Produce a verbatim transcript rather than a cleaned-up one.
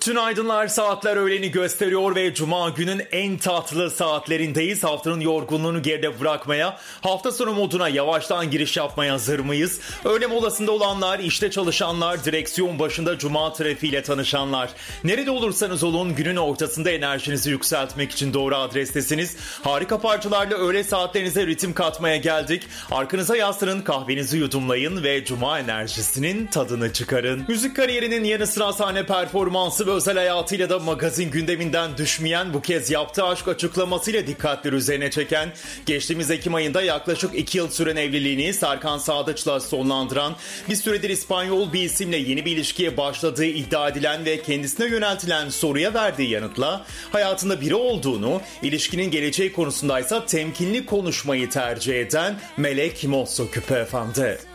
Tünaydınlar, saatler öğleni gösteriyor ve Cuma günün en tatlı saatlerindeyiz. Haftanın yorgunluğunu geride bırakmaya, hafta sonu moduna yavaştan giriş yapmaya hazır mıyız? Öğle molasında olanlar, işte çalışanlar, direksiyon başında Cuma trafiğiyle tanışanlar. Nerede olursanız olun günün ortasında enerjinizi yükseltmek için doğru adrestesiniz. Harika parçalarla öğle saatlerinize ritim katmaya geldik. Arkanıza yaslanın, kahvenizi yudumlayın ve Cuma enerjisinin tadını çıkarın. Müzik kariyerinin yanı sıra sahne performansı ve özel hayatıyla da magazin gündeminden düşmeyen, bu kez yaptığı aşk açıklamasıyla dikkatleri üzerine çeken, geçtiğimiz Ekim ayında yaklaşık iki yıl süren evliliğini Serkan Sadıç'la sonlandıran, bir süredir İspanyol bir isimle yeni bir ilişkiye başladığı iddia edilen ve kendisine yöneltilen soruya verdiği yanıtla hayatında biri olduğunu, ilişkinin geleceği konusundaysa temkinli konuşmayı tercih eden Melek Mosso Küpe Efendi.